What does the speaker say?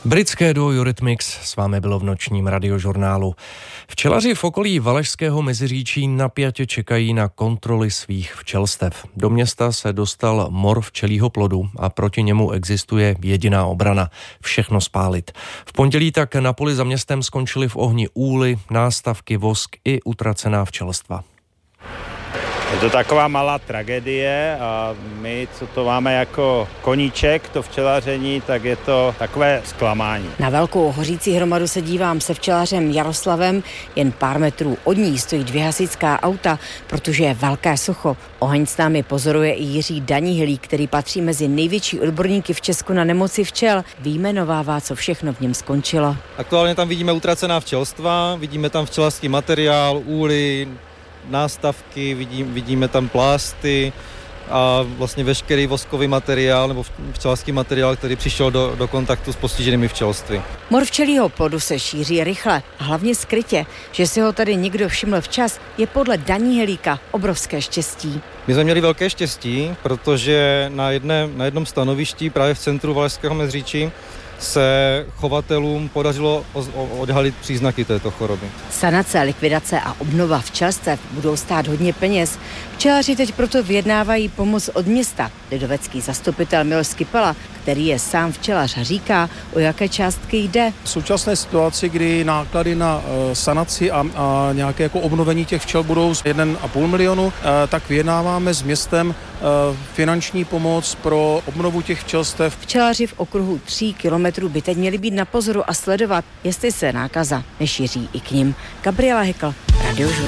Britské duo Eurythmics s vámi bylo v nočním radiožurnálu. Včelaři v okolí Valašského Meziříčí napjatě čekají na kontroly svých včelstev. Do města se dostal mor včelího plodu a proti němu existuje jediná obrana – všechno spálit. V pondělí tak na poli za městem skončily v ohni úly, nástavky, vosk i utracená včelstva. Je to taková malá tragédie a my, co to máme jako koníček, to včelaření, tak je to takové zklamání. Na velkou hořící hromadu se dívám se včelařem Jaroslavem. Jen pár metrů od ní stojí 2 hasičská auta, protože je velké sucho. Oheň s námi pozoruje i Jiří Danihilík, který patří mezi největší odborníky v Česku na nemoci včel. Vyjmenovává, co všechno v něm skončilo. Aktuálně tam vidíme utracená včelstva, vidíme tam včelařský materiál, úly, nástavky, vidíme tam plásty a vlastně veškerý voskový materiál nebo včelařský materiál, který přišel do kontaktu s postiženými včelstvy. Mor včelího plodu se šíří rychle a hlavně skrytě. Že si ho tady někdo všiml včas, je podle Danihilíka obrovské štěstí. My jsme měli velké štěstí, protože na jednom stanovišti právě v centru Valašského Meziříčí se chovatelům podařilo odhalit příznaky této choroby. Sanace, likvidace a obnova včelstev budou stát hodně peněz. Včelaři teď proto vyjednávají pomoc od města. Lidovecký zastupitel Miloš Skypala, který je sám včelař, říká, o jaké částky jde. V současné situaci, kdy náklady na sanaci a nějaké jako obnovení těch včel budou 1,5 milionu, tak vyjednáváme s městem finanční pomoc pro obnovu těch včelstev. Včelaři v okruhu 3 kilometrů by teď měli být na pozoru a sledovat, jestli se nákaza nešíří i k nim. Gabriela Hekl, Radiožurnál.